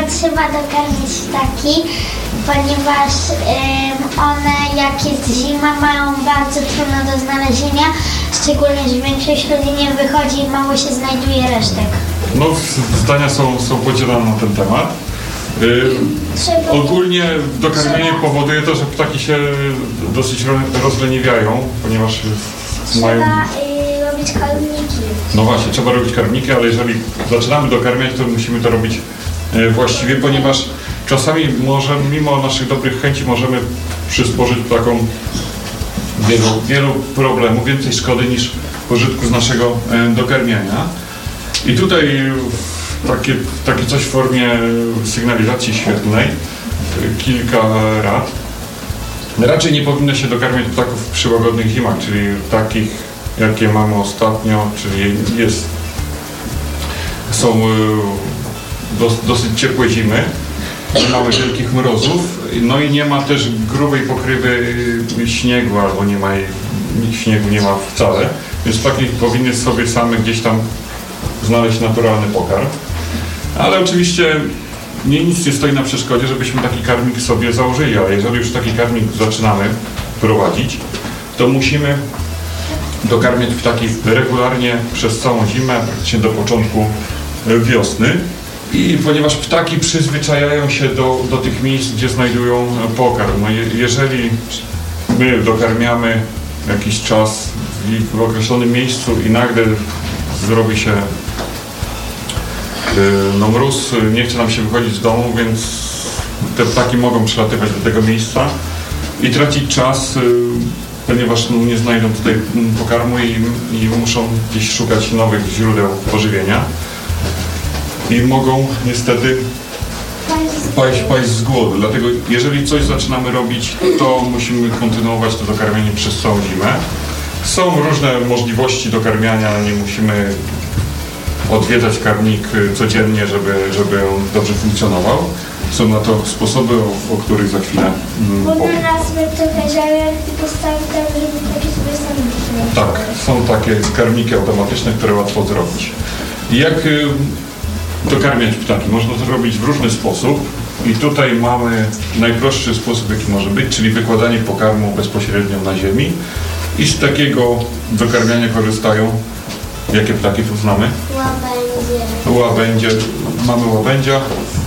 trzeba dokarmić ptaki, ponieważ one, jak jest zima, mają bardzo trudno do znalezienia, szczególnie, że większość ludzi nie wychodzi i mało się znajduje resztek. No, zdania są podzielone na ten temat. Ogólnie dokarmienie powoduje to, że ptaki się dosyć rozleniwiają, ponieważ mają... Trzeba robić karmniki. No właśnie, trzeba robić karmniki, ale jeżeli zaczynamy dokarmiać, to musimy to robić właściwie, ponieważ czasami mimo naszych dobrych chęci możemy przysporzyć ptakom wielu problemów, więcej szkody niż pożytku z naszego dokarmiania. I tutaj takie coś w formie sygnalizacji świetlnej, kilka rad. Raczej nie powinno się dokarmiać ptaków przy łagodnych zimach, czyli takich, jakie mamy ostatnio, czyli są dosyć ciepłe zimy, nie mamy wielkich mrozów, no i nie ma też grubej pokrywy śniegu, albo śniegu nie ma wcale, więc ptaki powinny sobie same gdzieś tam znaleźć naturalny pokarm. Ale oczywiście nic nie stoi na przeszkodzie, żebyśmy taki karmik sobie założyli, ale jeżeli już taki karmik zaczynamy prowadzić, to musimy dokarmiać ptaki regularnie przez całą zimę, praktycznie do początku wiosny. I ponieważ ptaki przyzwyczajają się do tych miejsc, gdzie znajdują pokarm, no jeżeli my dokarmiamy jakiś czas w określonym miejscu i nagle zrobi się mróz, nie chce nam się wychodzić z domu, więc te ptaki mogą przylatywać do tego miejsca i tracić czas, ponieważ nie znajdą tutaj pokarmu i muszą gdzieś szukać nowych źródeł pożywienia i mogą niestety paść z głodu. Dlatego jeżeli coś zaczynamy robić, to musimy kontynuować to dokarmianie przez całą zimę. Są różne możliwości dokarmiania, nie musimy odwiedzać karmnik codziennie, żeby on dobrze funkcjonował. Są na to sposoby, o których za chwilę powiem. Nazwy trochę ziaren i postawić tam, żeby takie sobie sami. Tak, są takie karmniki automatyczne, które łatwo zrobić. Jak dokarmiać ptaki? Można to robić w różny sposób i tutaj mamy najprostszy sposób, jaki może być, czyli wykładanie pokarmu bezpośrednio na ziemi i z takiego dokarmiania korzystają. Jakie ptaki tu znamy? Łabędzie. Mamy łabędzia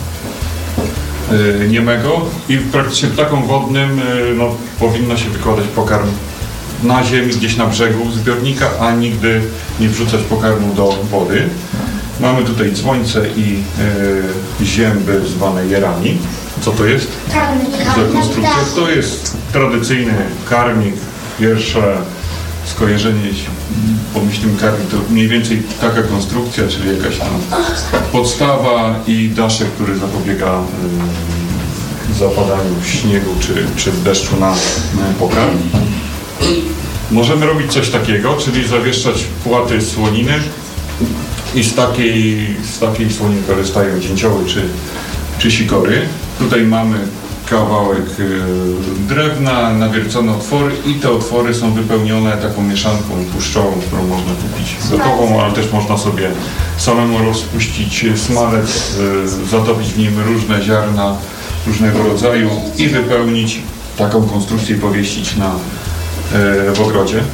niemego i praktycznie ptakom wodnym powinno się wykładać pokarm na ziemi, gdzieś na brzegu zbiornika, a nigdy nie wrzucać pokarmu do wody. Mamy tutaj dzwońce i zięby zwane jerami. Co to jest? Za konstrukcja. To jest tradycyjny karmik. Pierwsze skojarzenie, pomyślimy karmik, to mniej więcej taka konstrukcja, czyli jakaś tam podstawa i daszek, który zapobiega zapadaniu śniegu czy deszczu na pokarm. Możemy robić coś takiego, czyli zawieszać płaty słoniny i z takiej słoniny korzystają dzięcioły czy sikory. Tutaj mamy kawałek drewna, nawiercone otwory i te otwory są wypełnione taką mieszanką tłuszczową, którą można kupić gotową, ale też można sobie samemu rozpuścić smalec, zatopić w nim różne ziarna różnego rodzaju i wypełnić taką konstrukcję i powiesić w ogrodzie.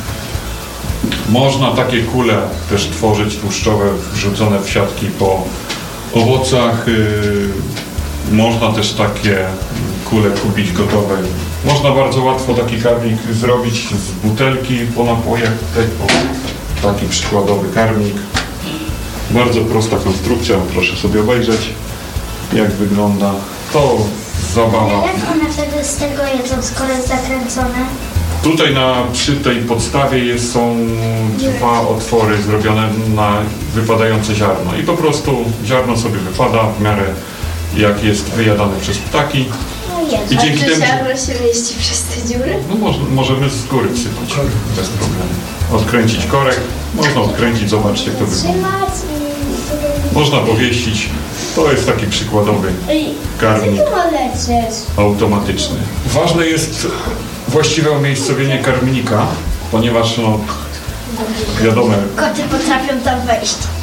Można takie kule też tworzyć tłuszczowe, wrzucone w siatki po owocach. Można też takie kule kupić gotowe. Można bardzo łatwo taki karmik zrobić z butelki po napojach. Taki przykładowy karmik. Bardzo prosta konstrukcja, proszę sobie obejrzeć, jak wygląda. To zabawa. Jak one wtedy z tego jedzą, skoro jest zakręcone? Tutaj przy tej podstawie są dwa otwory zrobione na wypadające ziarno i po prostu ziarno sobie wypada w miarę jak jest wyjadane przez ptaki. I dzięki temu ziarno się mieści przez te dziury? No możemy z góry wsypać bez problemu. Odkręcić korek, można odkręcić, zobaczcie jak to wygląda. Można powiesić. To jest taki przykładowy karmik automatyczny. Ważne jest właściwe umiejscowienie karmnika, ponieważ wiadomo... Koty potrafią tam wejść.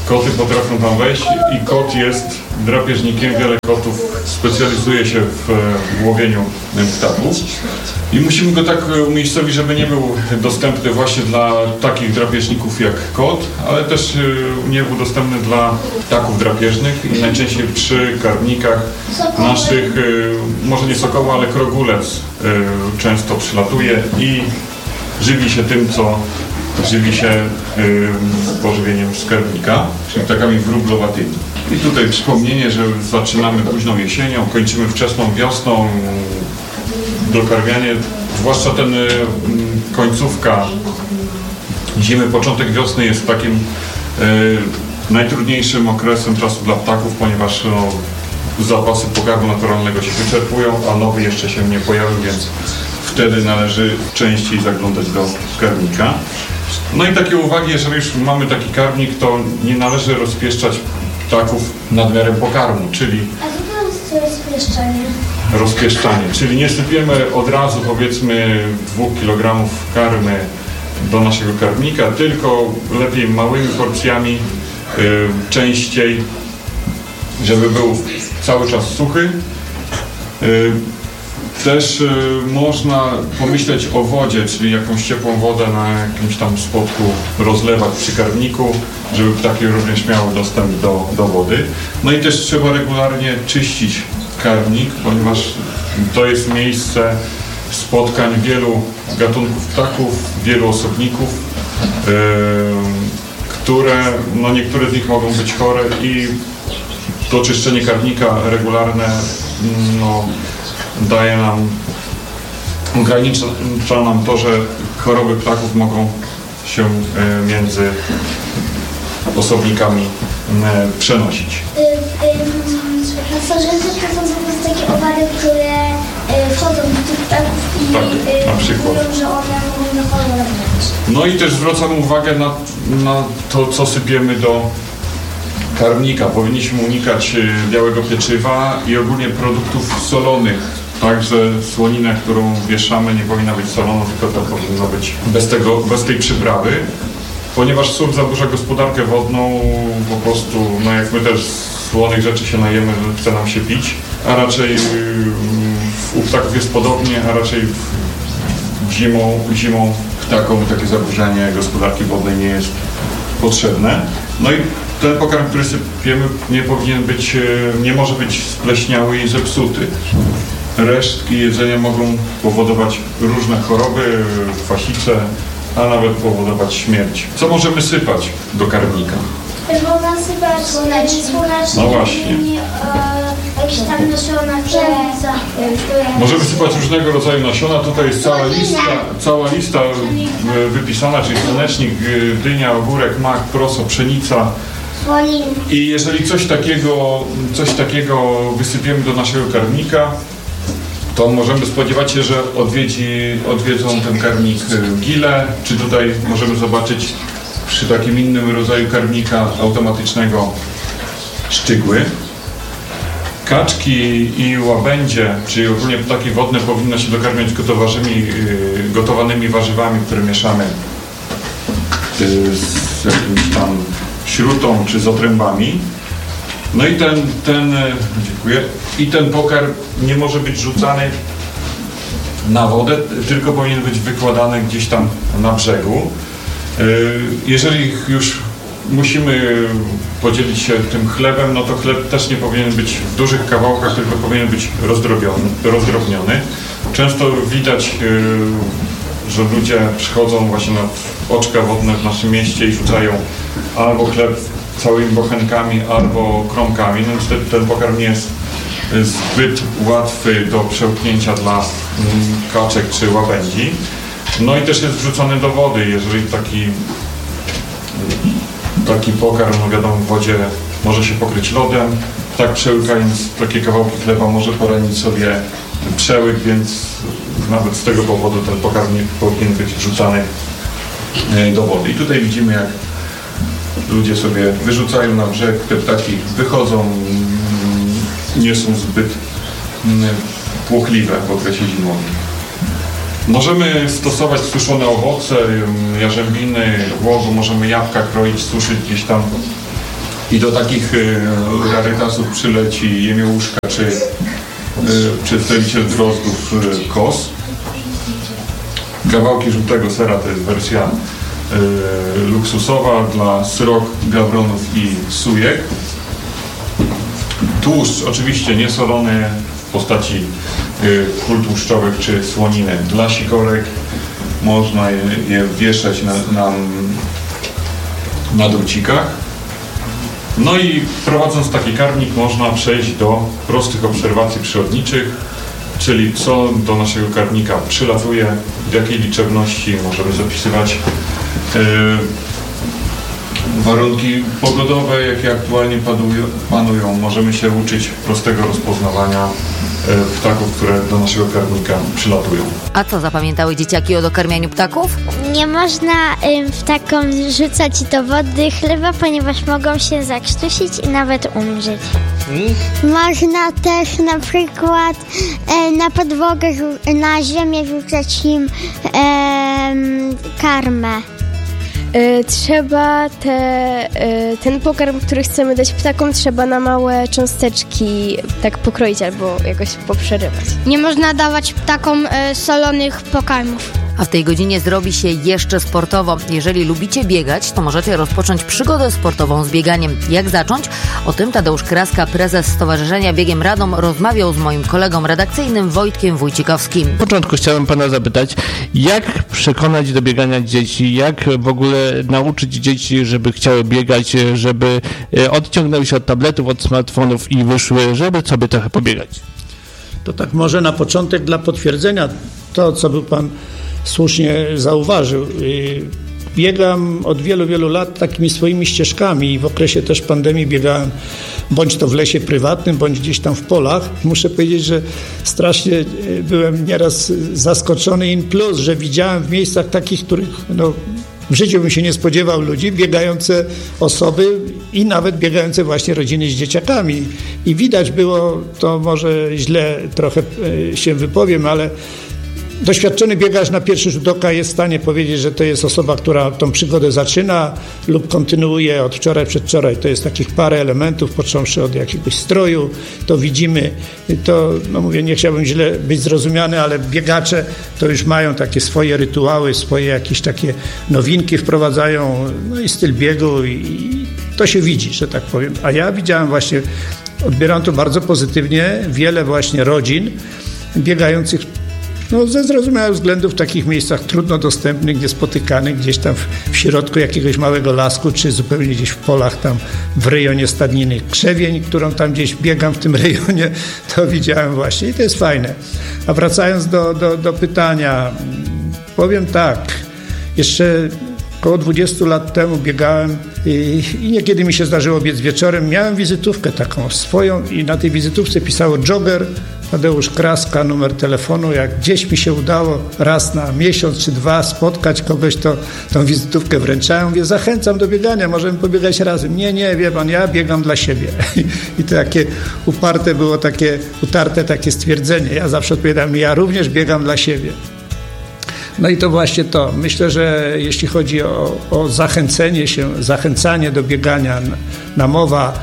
koty potrafią tam wejść i kot jest drapieżnikiem. Wiele kotów specjalizuje się w łowieniu ptaków i musimy go tak umiejscowić, żeby nie był dostępny właśnie dla takich drapieżników jak kot, ale też nie był dostępny dla ptaków drapieżnych i najczęściej przy karmnikach naszych, może nie sokoła, ale krogulec często przylatuje i żywi się tym, co żywi się pożywieniem z karmnika, czyli ptakami wróblowatymi. I tutaj wspomnienie, że zaczynamy późną jesienią, kończymy wczesną wiosną. Dokarmianie, zwłaszcza ten końcówka zimy, początek wiosny jest takim najtrudniejszym okresem czasu dla ptaków, ponieważ zapasy pokarmu naturalnego się wyczerpują, a nowy jeszcze się nie pojawił, więc wtedy należy częściej zaglądać do karmnika. No i takie uwagi, jeżeli już mamy taki karmnik, to nie należy rozpieszczać ptaków nadmiarem pokarmu, czyli A co to jest rozpieszczanie? rozpieszczanie, czyli nie sypiemy od razu powiedzmy 2 kg karmy do naszego karmnika, tylko lepiej małymi porcjami, częściej, żeby był cały czas suchy. Też można pomyśleć o wodzie, czyli jakąś ciepłą wodę na jakimś tam spotku rozlewać przy karmniku, żeby ptaki również miały dostęp do wody. No i też trzeba regularnie czyścić karmnik, ponieważ to jest miejsce spotkań wielu gatunków ptaków, wielu osobników, które, no niektóre z nich mogą być chore i to czyszczenie karmnika regularne, no, daje nam, ogranicza nam to, że choroby ptaków mogą się między osobnikami przenosić. Pasażerzy to są po prostu takie owady, które wchodzą do tych ptaków i Tak, na przykład. mówią, że one mogą na chorobę. No i też zwracamy uwagę na to, co sypiemy do karmnika. Powinniśmy unikać białego pieczywa i ogólnie produktów solonych. Także słonina, którą wieszamy, nie powinna być solona, tylko to powinno być bez tej przyprawy. Ponieważ sól zaburza gospodarkę wodną, po prostu, no jak my też słonych rzeczy się najemy, chce nam się pić, a raczej u ptaków jest podobnie, a raczej zimą ptakom takie zaburzenie gospodarki wodnej nie jest potrzebne. No i ten pokarm, który sypiemy, nie może być spleśniały i zepsuty. Resztki jedzenia mogą powodować różne choroby, kwasice, a nawet powodować śmierć. Co możemy sypać do karmnika? Można sypać słonecznik, No właśnie. jakieś tam nasiona, pszenica. Możemy sypać różnego rodzaju nasiona. Tutaj jest cała lista wypisana, czyli słonecznik, dynia, ogórek, mak, proso, pszenica. I jeżeli coś takiego wysypiemy do naszego karmnika, to możemy spodziewać się, że odwiedzą ten karmnik gile, czy tutaj możemy zobaczyć przy takim innym rodzaju karmnika automatycznego szczygły. Kaczki i łabędzie, czyli ogólnie ptaki wodne, powinno się dokarmiać gotowanymi warzywami, które mieszamy z jakimś tam śrutą czy z otrębami. No i dziękuję. I ten pokarm nie może być rzucany na wodę, tylko powinien być wykładany gdzieś tam na brzegu. Jeżeli już musimy podzielić się tym chlebem, no to chleb też nie powinien być w dużych kawałkach, tylko powinien być rozdrobniony. Często widać, że ludzie przychodzą właśnie na oczka wodne w naszym mieście i rzucają albo chleb całymi bochenkami, albo kromkami. No niestety ten pokarm nie jest zbyt łatwy do przełknięcia dla kaczek czy łabędzi. No i też jest wrzucony do wody. Jeżeli taki pokarm, no wiadomo, w wodzie może się pokryć lodem, tak przełykając takie kawałki chleba może poranić sobie przełyk, więc nawet z tego powodu ten pokarm nie powinien być wrzucany do wody. I tutaj widzimy, jak ludzie sobie wyrzucają na brzeg, te ptaki wychodzą, nie są zbyt płochliwe w okresie zimowym. Możemy stosować suszone owoce, jarzębiny, łogu, możemy jabłka kroić, suszyć gdzieś tam I do takich rarytasów przyleci jemiołuszka czy przedstawiciel drozdów kos. Kawałki żółtego sera to jest wersja luksusowa dla srok, gawronów i sujek. Tłuszcz oczywiście niesolony w postaci kul tłuszczowych czy słoniny dla sikorek. Można je wieszać na drucikach. No i prowadząc taki karmnik można przejść do prostych obserwacji przyrodniczych, czyli co do naszego karmnika przylatuje, w jakiej liczebności możemy zapisywać warunki pogodowe, jakie aktualnie panują. Możemy się uczyć prostego rozpoznawania ptaków, które do naszego karmnika przylatują. A co zapamiętały dzieciaki o dokarmianiu ptaków? Nie można ptakom rzucać do wody chleba, ponieważ mogą się zakrztusić i nawet umrzeć. Można też na przykład na podłogę, na ziemię rzucać im karmę. Trzeba ten pokarm, który chcemy dać ptakom, trzeba na małe cząsteczki tak pokroić albo jakoś poprzerywać. Nie można dawać ptakom solonych pokarmów. A w tej godzinie zrobi się jeszcze sportowo. Jeżeli lubicie biegać, to możecie rozpocząć przygodę sportową z bieganiem. Jak zacząć? O tym Tadeusz Kraska, prezes Stowarzyszenia Biegiem Radom, rozmawiał z moim kolegą redakcyjnym Wojtkiem Wójcikowskim. Na początku chciałem pana zapytać, jak przekonać do biegania dzieci, jak w ogóle nauczyć dzieci, żeby chciały biegać, żeby odciągnęły się od tabletów, od smartfonów i wyszły, żeby sobie trochę pobiegać? To tak może na początek dla potwierdzenia to, co był pan słusznie zauważył. Biegam od wielu, wielu lat takimi swoimi ścieżkami i w okresie też pandemii biegałem bądź to w lesie prywatnym, bądź gdzieś tam w polach. Muszę powiedzieć, że strasznie byłem nieraz zaskoczony in plus, że widziałem w miejscach takich, których w życiu bym się nie spodziewał ludzi, biegające osoby i nawet biegające właśnie rodziny z dzieciakami. I widać było, to może źle trochę się wypowiem, ale doświadczony biegacz na pierwszy rzut oka jest w stanie powiedzieć, że to jest osoba, która tą przygodę zaczyna lub kontynuuje od wczoraj, przedwczoraj. To jest takich parę elementów, począwszy od jakiegoś stroju, to widzimy, to mówię, nie chciałbym źle być zrozumiany, ale biegacze to już mają takie swoje rytuały, swoje jakieś takie nowinki wprowadzają, i styl biegu i to się widzi, że tak powiem. A ja widziałem właśnie, odbieram to bardzo pozytywnie, wiele właśnie rodzin biegających ze zrozumiałych względów w takich miejscach trudno dostępnych, niespotykanych, gdzieś tam w środku jakiegoś małego lasku, czy zupełnie gdzieś w polach, tam w rejonie stadniny Krzewień, którą tam gdzieś biegam w tym rejonie, to widziałem właśnie i to jest fajne. A wracając do pytania, powiem tak, jeszcze około 20 lat temu biegałem i niekiedy mi się zdarzyło biec wieczorem. Miałem wizytówkę taką swoją i na tej wizytówce pisało jogger Tadeusz Kraska, numer telefonu. Jak gdzieś mi się udało raz na miesiąc czy dwa spotkać kogoś, to tą wizytówkę wręczałem. Mówię, zachęcam do biegania, możemy pobiegać razem. Nie, wie pan, ja biegam dla siebie. I to takie utarte takie stwierdzenie. Ja zawsze odpowiadam, ja również biegam dla siebie. No i to właśnie to. Myślę, że jeśli chodzi o zachęcanie do biegania, namowa,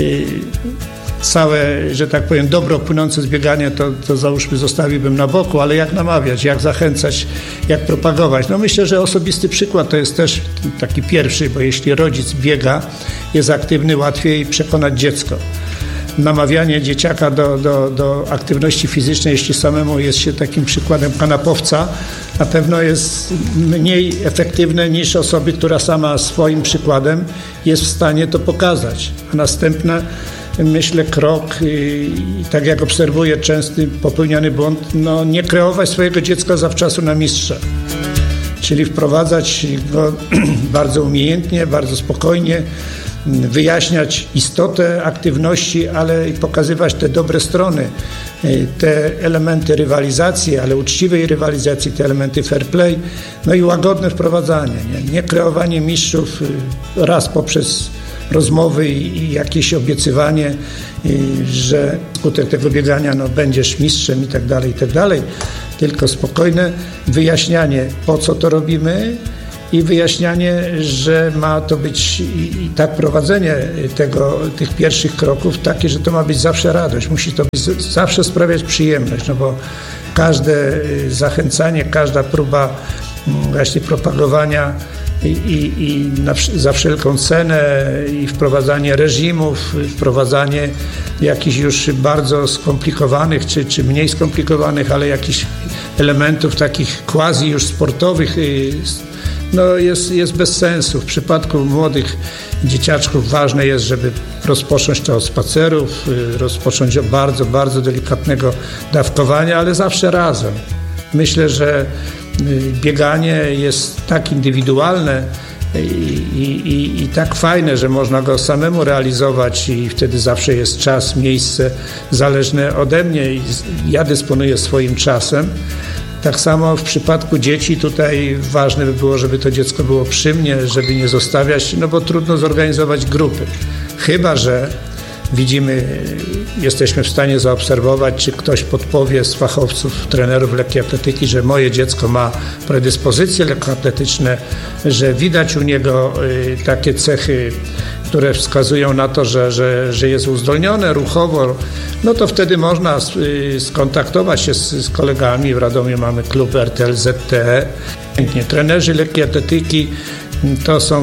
całe, że tak powiem, dobro płynące z biegania, to załóżmy zostawiłbym na boku, ale jak namawiać, jak zachęcać, jak propagować? Myślę, że osobisty przykład to jest też taki pierwszy, bo jeśli rodzic biega, jest aktywny, łatwiej przekonać dziecko. Namawianie dzieciaka do aktywności fizycznej, jeśli samemu jest się takim przykładem kanapowca, na pewno jest mniej efektywne niż osoby, która sama swoim przykładem jest w stanie to pokazać. A następne, myślę, krok, i tak jak obserwuję częsty popełniany błąd, nie kreować swojego dziecka zawczasu na mistrza. Czyli wprowadzać go bardzo umiejętnie, bardzo spokojnie, wyjaśniać istotę aktywności, ale i pokazywać te dobre strony, te elementy rywalizacji, ale uczciwej rywalizacji, te elementy fair play, i łagodne wprowadzanie, nie kreowanie mistrzów raz poprzez rozmowy i jakieś obiecywanie, że skutek tego biegania będziesz mistrzem i tak dalej, tylko spokojne wyjaśnianie, po co to robimy i wyjaśnianie, że ma to być i tak prowadzenie tych pierwszych kroków takie, że to ma być zawsze radość, musi to być zawsze sprawiać przyjemność, no bo każde zachęcanie, każda próba właśnie propagowania i za wszelką cenę i wprowadzanie reżimów, wprowadzanie jakichś już bardzo skomplikowanych czy mniej skomplikowanych, ale jakichś elementów takich quasi już sportowych no jest bez sensu. W przypadku młodych dzieciaczków ważne jest, żeby rozpocząć to od spacerów, rozpocząć od bardzo, bardzo delikatnego dawkowania, ale zawsze razem. Myślę, że bieganie jest tak indywidualne i tak fajne, że można go samemu realizować i wtedy zawsze jest czas, miejsce zależne ode mnie i ja dysponuję swoim czasem. Tak samo w przypadku dzieci tutaj ważne by było, żeby to dziecko było przy mnie, żeby nie zostawiać, no bo trudno zorganizować grupy. Chyba że widzimy, jesteśmy w stanie zaobserwować, czy ktoś podpowie z fachowców, trenerów lekkiej atletyki, że moje dziecko ma predyspozycje lekkoatletyczne, że widać u niego takie cechy, które wskazują na to, że jest uzdolnione ruchowo, no to wtedy można skontaktować się z kolegami. W Radomiu mamy klub RTL ZTE. Trenerzy lekkiej atletyki to są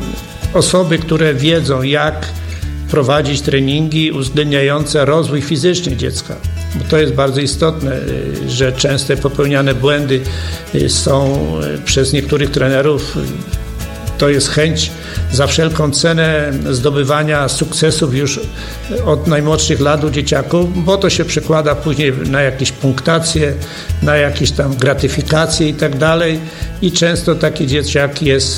osoby, które wiedzą, jak prowadzić treningi uwzględniające rozwój fizyczny dziecka. Bo to jest bardzo istotne, że często popełniane błędy są przez niektórych trenerów. To jest chęć za wszelką cenę zdobywania sukcesów już od najmłodszych lat u dzieciaków, bo to się przekłada później na jakieś punktacje, na jakieś tam gratyfikacje i tak dalej. I często taki dzieciak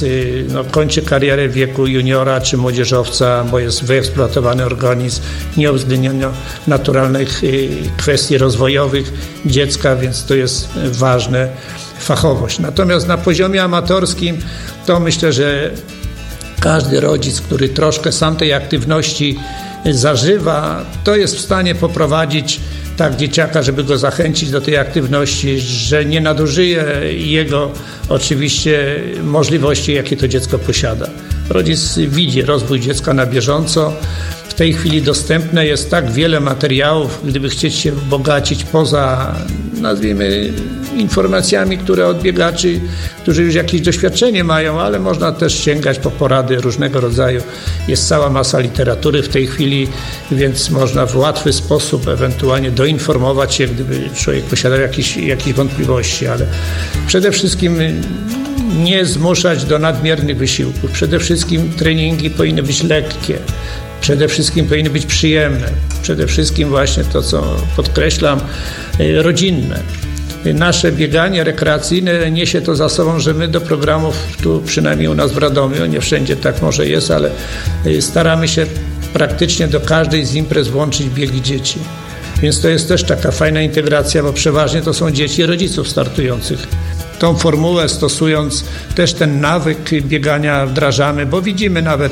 kończy karierę w wieku juniora czy młodzieżowca, bo jest wyeksploatowany organizm, nie uwzględniono naturalnych kwestii rozwojowych dziecka, więc to jest ważne. Fachowość. Natomiast na poziomie amatorskim to myślę, że każdy rodzic, który troszkę sam tej aktywności zażywa, to jest w stanie poprowadzić tak dzieciaka, żeby go zachęcić do tej aktywności, że nie nadużyje jego oczywiście możliwości, jakie to dziecko posiada. Rodzic widzi rozwój dziecka na bieżąco. W tej chwili dostępne jest tak wiele materiałów, gdyby chcieć się bogacić poza, nazwijmy, informacjami, które od biegaczy, którzy już jakieś doświadczenie mają, ale można też sięgać po porady różnego rodzaju. Jest cała masa literatury w tej chwili, więc można w łatwy sposób ewentualnie doinformować się, gdyby człowiek posiadał jakieś wątpliwości, ale przede wszystkim nie zmuszać do nadmiernych wysiłków. Przede wszystkim treningi powinny być lekkie. Przede wszystkim powinny być przyjemne. Przede wszystkim właśnie to, co podkreślam, rodzinne. Nasze bieganie rekreacyjne niesie to za sobą, że my do programów, tu przynajmniej u nas w Radomiu, nie wszędzie tak może jest, ale staramy się praktycznie do każdej z imprez włączyć biegi dzieci. Więc to jest też taka fajna integracja, bo przeważnie to są dzieci rodziców startujących. Tą formułę stosując też ten nawyk biegania wdrażamy, bo widzimy nawet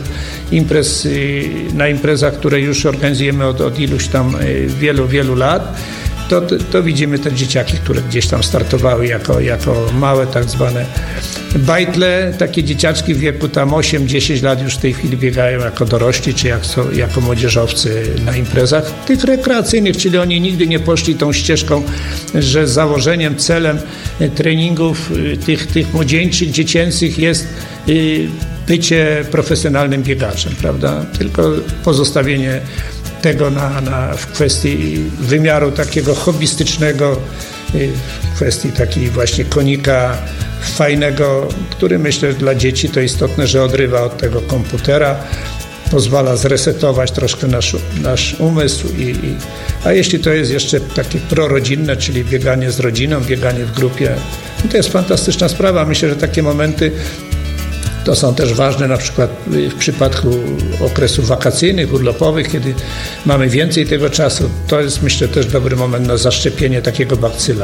na imprezach, które już organizujemy od iluś tam wielu lat, to widzimy te dzieciaki, które gdzieś tam startowały jako małe tak zwane bajtle. Takie dzieciaczki w wieku tam 8-10 lat już w tej chwili biegają jako dorośli, czy jako młodzieżowcy na imprezach tych rekreacyjnych, czyli oni nigdy nie poszli tą ścieżką, że założeniem, celem treningów tych młodzieńczych, dziecięcych jest bycie profesjonalnym biegaczem, prawda? Tylko pozostawienie tego w kwestii wymiaru takiego hobbystycznego, w kwestii takiej właśnie konika fajnego, który myślę, że dla dzieci to istotne, że odrywa od tego komputera, pozwala zresetować troszkę nasz umysł, a jeśli to jest jeszcze takie prorodzinne, czyli bieganie z rodziną, bieganie w grupie, to jest fantastyczna sprawa. Myślę, że takie momenty to są też ważne na przykład w przypadku okresów wakacyjnych, urlopowych, kiedy mamy więcej tego czasu. To jest, myślę, też dobry moment na zaszczepienie takiego bakcyla.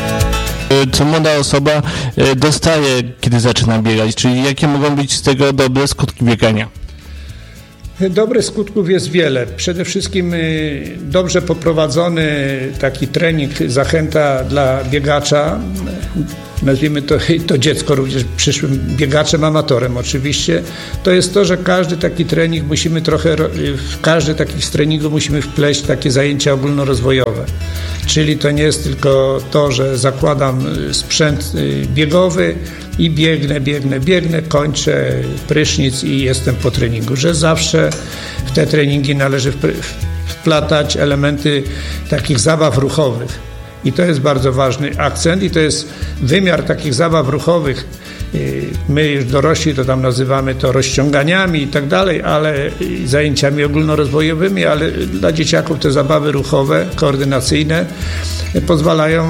Co młoda osoba dostaje, kiedy zaczyna biegać? Czyli jakie mogą być z tego dobre skutki biegania? Dobrych skutków jest wiele. Przede wszystkim dobrze poprowadzony taki trening, zachęta dla biegacza, nazwijmy to dziecko również przyszłym biegaczem, amatorem oczywiście, to jest to, że każdy taki trening musimy w każdy taki z treningu musimy wpleść takie zajęcia ogólnorozwojowe. Czyli to nie jest tylko to, że zakładam sprzęt biegowy i biegnę, kończę prysznic i jestem po treningu, że zawsze w te treningi należy wplatać elementy takich zabaw ruchowych. I to jest bardzo ważny akcent i to jest wymiar takich zabaw ruchowych. My już dorośli to tam nazywamy to rozciąganiami i tak dalej, ale zajęciami ogólnorozwojowymi, ale dla dzieciaków te zabawy ruchowe, koordynacyjne pozwalają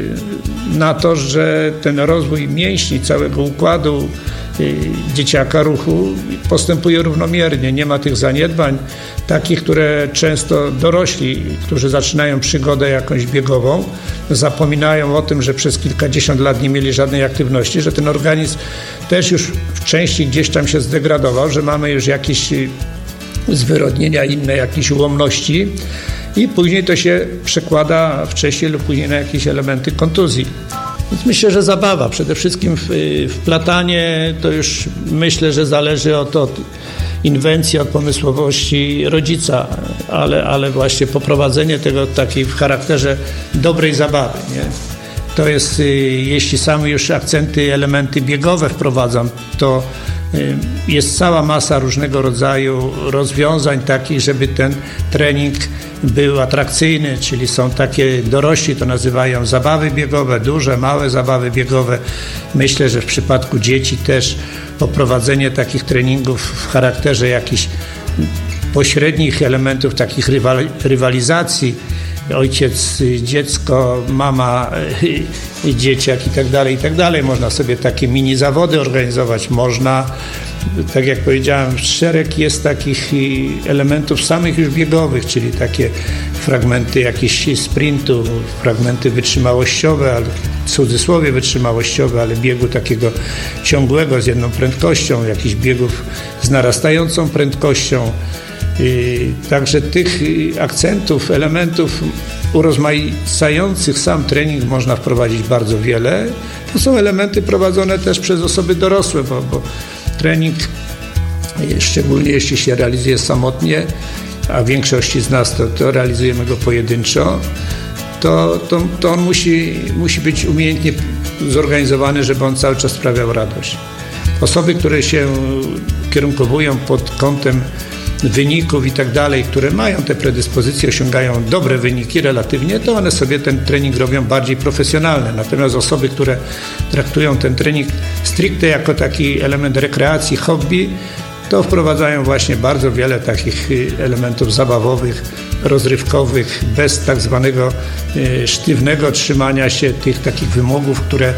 na to, że ten rozwój mięśni, całego układu dzieciaka, ruchu postępuje równomiernie. Nie ma tych zaniedbań takich, które często dorośli, którzy zaczynają przygodę jakąś biegową, zapominają o tym, że przez kilkadziesiąt lat nie mieli żadnej aktywności, że ten organizm też już w części gdzieś tam się zdegradował, że mamy już jakieś zwyrodnienia inne, jakieś ułomności i później to się przekłada wcześniej lub później na jakieś elementy kontuzji. Więc myślę, że zabawa, przede wszystkim wplatanie, to już myślę, że zależy od inwencji, od pomysłowości rodzica, ale właśnie poprowadzenie tego takiej w charakterze dobrej zabawy, nie? To jest, jeśli same już akcenty, elementy biegowe wprowadzam, to jest cała masa różnego rodzaju rozwiązań takich, żeby ten trening był atrakcyjny, czyli są takie, dorośli to nazywają zabawy biegowe, duże, małe zabawy biegowe. Myślę, że w przypadku dzieci też poprowadzenie takich treningów w charakterze jakichś pośrednich elementów, takich rywalizacji, ojciec, dziecko, mama, dzieciak i tak dalej. Można sobie takie mini zawody organizować, można, tak jak powiedziałem, szereg jest takich elementów samych już biegowych, czyli takie fragmenty jakichś sprintów, fragmenty wytrzymałościowe, ale w cudzysłowie wytrzymałościowe, ale biegu takiego ciągłego z jedną prędkością, jakichś biegów z narastającą prędkością. Także tych akcentów, elementów urozmaicających sam trening można wprowadzić bardzo wiele. To są elementy prowadzone też przez osoby dorosłe, bo trening, szczególnie jeśli się realizuje samotnie, a w większości z nas to realizujemy go pojedynczo, to on musi być umiejętnie zorganizowany, żeby on cały czas sprawiał radość. Osoby, które się kierunkowują pod kątem wyników i tak dalej, które mają te predyspozycje, osiągają dobre wyniki relatywnie, to one sobie ten trening robią bardziej profesjonalny. Natomiast osoby, które traktują ten trening stricte jako taki element rekreacji, hobby, to wprowadzają właśnie bardzo wiele takich elementów zabawowych, rozrywkowych, bez tak zwanego sztywnego trzymania się tych takich wymogów, które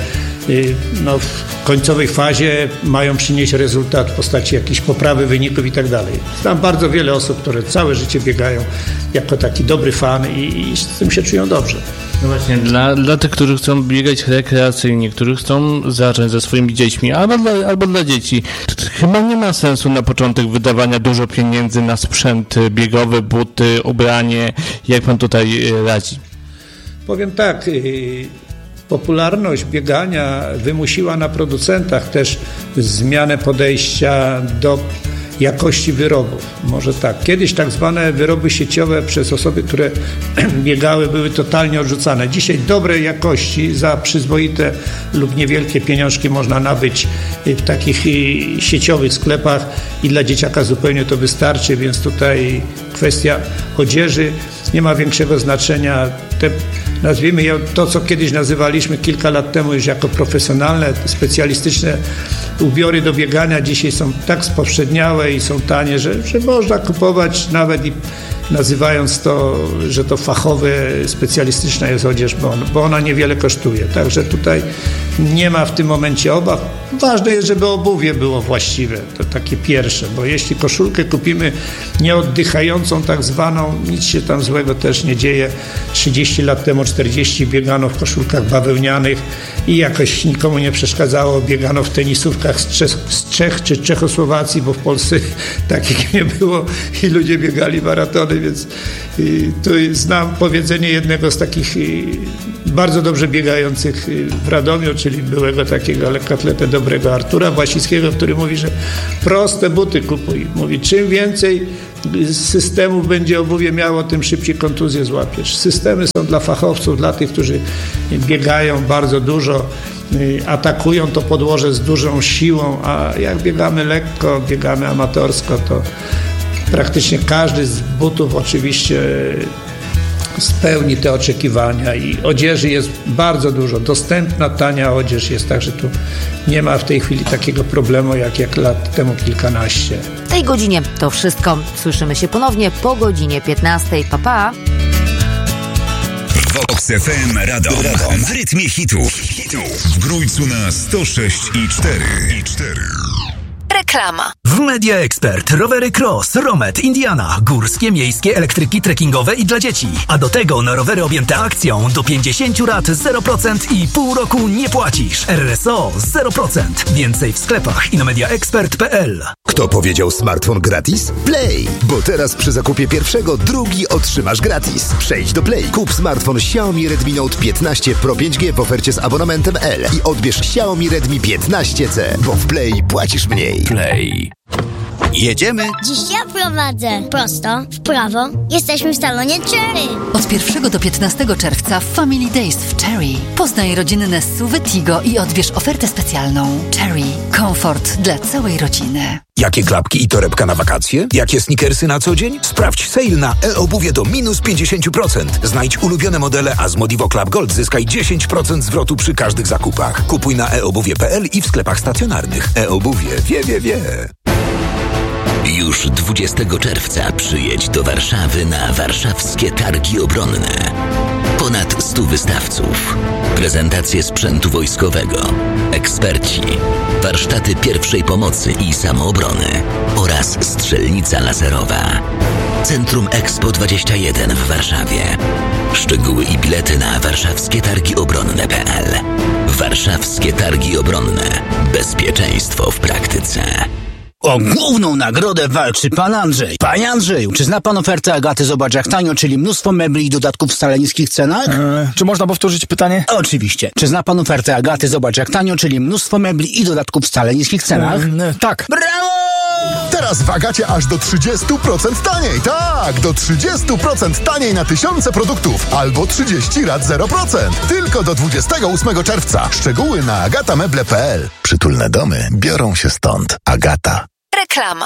w końcowej fazie mają przynieść rezultat w postaci jakiejś poprawy wyników i tak dalej. Znam bardzo wiele osób, które całe życie biegają jako taki dobry fan i z tym się czują dobrze. No właśnie, dla tych, którzy chcą biegać rekreacyjnie, którzy chcą zacząć ze swoimi dziećmi, albo dla dzieci, chyba nie ma sensu na początek wydawania dużo pieniędzy na sprzęt biegowy, buty, ubranie. Jak pan tutaj radzi? Powiem tak, popularność biegania wymusiła na producentach też zmianę podejścia do jakości wyrobów. Może tak. Kiedyś tak zwane wyroby sieciowe przez osoby, które biegały, były totalnie odrzucane. Dzisiaj dobrej jakości za przyzwoite lub niewielkie pieniążki można nabyć w takich sieciowych sklepach i dla dzieciaka zupełnie to wystarczy, więc tutaj kwestia odzieży nie ma większego znaczenia. Nazwijmy to, co kiedyś nazywaliśmy kilka lat temu już jako profesjonalne, specjalistyczne ubiory do biegania, dzisiaj są tak spowszedniałe i są tanie, że można kupować nawet nazywając to, że to fachowe, specjalistyczna jest odzież, bo ona niewiele kosztuje. Także tutaj nie ma w tym momencie obaw. Ważne jest, żeby obuwie było właściwe, to takie pierwsze, bo jeśli koszulkę kupimy nieoddychającą tak zwaną, nic się tam złego też nie dzieje. 30 lat temu, 40 biegano w koszulkach bawełnianych i jakoś nikomu nie przeszkadzało, biegano w tenisówkach z Czech czy Czechosłowacji, bo w Polsce takich nie było i ludzie biegali maratony, więc tu znam powiedzenie jednego z takich bardzo dobrze biegających w Radomiu, czyli byłego takiego lekkoatletę dobrego Artura Własickiego, który mówi, że proste buty kupuj. Mówi, czym więcej systemów będzie obuwie miało, tym szybciej kontuzję złapiesz. Systemy są dla fachowców, dla tych, którzy biegają bardzo dużo, atakują to podłoże z dużą siłą, a jak biegamy lekko, biegamy amatorsko, to praktycznie każdy z butów oczywiście spełni te oczekiwania i odzieży jest bardzo dużo. Dostępna, tania odzież jest, także tu nie ma w tej chwili takiego problemu jak lat temu kilkanaście. W tej godzinie to wszystko. Słyszymy się ponownie po godzinie 15. Pa, pa. Vox FM Radom w rytmie hitów. W Grójcu na 106,4. Reklama. W Media Expert rowery Cross, Romet, Indiana, górskie, miejskie, elektryki, trekkingowe i dla dzieci. A do tego na rowery objęte akcją do 50 lat 0% i pół roku nie płacisz. RSO 0%. Więcej w sklepach i na mediaexpert.pl. Kto powiedział smartfon gratis? Play! Bo teraz przy zakupie pierwszego drugi otrzymasz gratis. Przejdź do Play, kup smartfon Xiaomi Redmi Note 15 Pro 5G w ofercie z abonamentem L i odbierz Xiaomi Redmi 15C, bo w Play płacisz mniej. Play. Jedziemy? Dziś ja prowadzę. Prosto, w prawo. Jesteśmy w salonie Cherry. Od 1 do 15 czerwca w Family Days w Cherry. Poznaj rodzinne SUV Tigo i odbierz ofertę specjalną. Cherry. Komfort dla całej rodziny. Jakie klapki i torebka na wakacje? Jakie sneakersy na co dzień? Sprawdź sale na e-obuwie do minus 50%. Znajdź ulubione modele, a z Modivo Club Gold zyskaj 10% zwrotu przy każdych zakupach. Kupuj na eobuwie.pl i w sklepach stacjonarnych. E-obuwie wie. Już 20 czerwca przyjedź do Warszawy na warszawskie targi obronne. Ponad 100 wystawców, prezentacje sprzętu wojskowego, eksperci, warsztaty pierwszej pomocy i samoobrony oraz strzelnica laserowa. Centrum Expo 21 w Warszawie. Szczegóły i bilety na warszawskietargiobronne.pl. Warszawskie Targi Obronne. Bezpieczeństwo w praktyce. O główną nagrodę walczy pan Andrzej. Panie Andrzeju, czy zna pan ofertę Agaty Zobacz jak tanio, czyli mnóstwo mebli i dodatków w wcale niskich cenach? Czy można powtórzyć pytanie? Oczywiście. Czy zna pan ofertę Agaty Zobacz jak tanio, czyli mnóstwo mebli i dodatków w wcale niskich cenach? Tak. Brawo! Teraz w Agacie aż do 30% taniej. Tak, do 30% taniej na tysiące produktów. Albo 30 rat 0%. Tylko do 28 czerwca. Szczegóły na agatameble.pl. Przytulne domy biorą się stąd. Agata. Reklama.